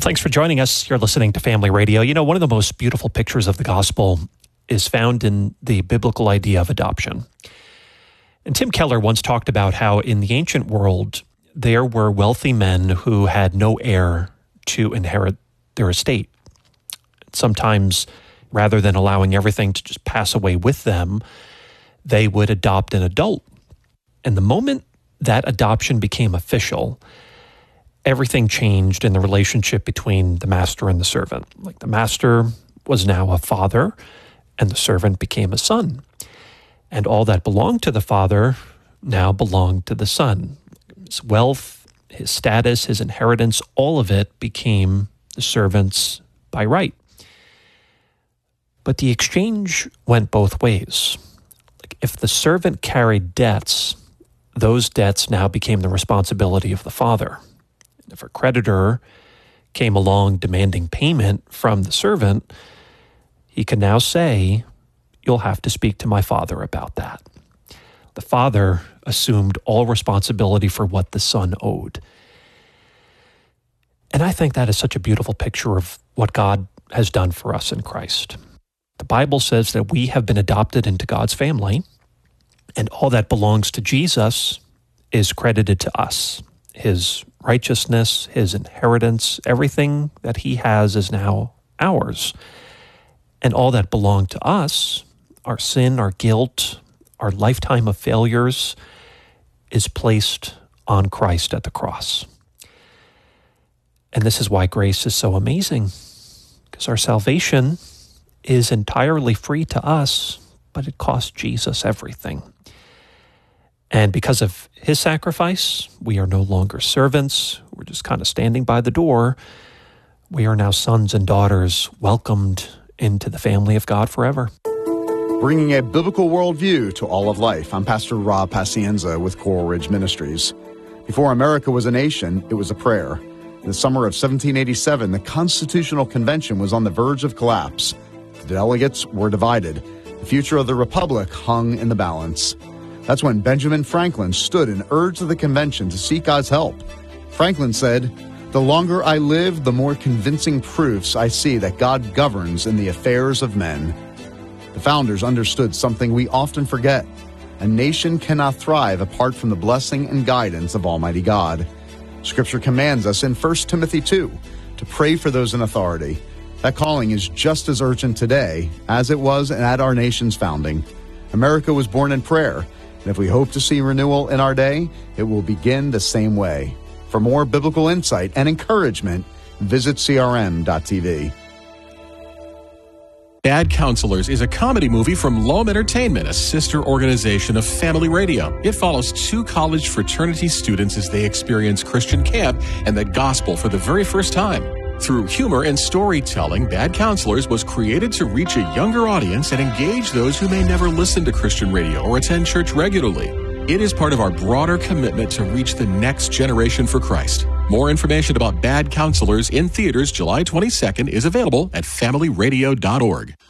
Thanks for joining us. You're listening to Family Radio. You know, one of the most beautiful pictures of the gospel is found in the biblical idea of adoption. And Tim Keller once talked about how in the ancient world, there were wealthy men who had no heir to inherit their estate. Sometimes, rather than allowing everything to just pass away with them, they would adopt an adult. And the moment that adoption became official, everything changed in the relationship between the master and the servant. Like the master was now a father, and the servant became a son. And all that belonged to the father now belonged to the son. His wealth, his status, his inheritance, all of it became the servant's by right. But the exchange went both ways. Like if the servant carried debts, those debts now became the responsibility of the father. And if a creditor came along demanding payment from the servant, he can now say, "You'll have to speak to my father about that." The father assumed all responsibility for what the son owed. And I think that is such a beautiful picture of what God has done for us in Christ. The Bible says that we have been adopted into God's family, and all that belongs to Jesus is credited to us. His righteousness, his inheritance, everything that he has is now ours. And all that belonged to us, our sin, our guilt, our lifetime of failures, is placed on Christ at the cross. And this is why grace is so amazing, because our salvation is entirely free to us, but it cost Jesus everything. And because of his sacrifice, we are no longer servants. We're just kind of standing by the door. We are now sons and daughters welcomed into the family of God forever. Bringing a biblical worldview to all of life. I'm Pastor Rob Pacienza with Coral Ridge Ministries. Before America was a nation, it was a prayer. In the summer of 1787, the Constitutional Convention was on the verge of collapse. The delegates were divided. The future of the republic hung in the balance. That's when Benjamin Franklin stood and urged the convention to seek God's help. Franklin said, "The longer I live, the more convincing proofs I see that God governs in the affairs of men." The founders understood something we often forget. A nation cannot thrive apart from the blessing and guidance of Almighty God. Scripture commands us in 1 Timothy 2 to pray for those in authority. That calling is just as urgent today as it was at our nation's founding. America was born in prayer, and if we hope to see renewal in our day, it will begin the same way. For more biblical insight and encouragement, visit crm.tv. Bad Counselors is a comedy movie from Loam Entertainment, a sister organization of Family Radio. It follows two college fraternity students as they experience Christian camp and the gospel for the very first time. Through humor and storytelling, Bad Counselors was created to reach a younger audience and engage those who may never listen to Christian radio or attend church regularly. It is part of our broader commitment to reach the next generation for Christ. More information about Bad Counselors in theaters July 22nd is available at familyradio.org.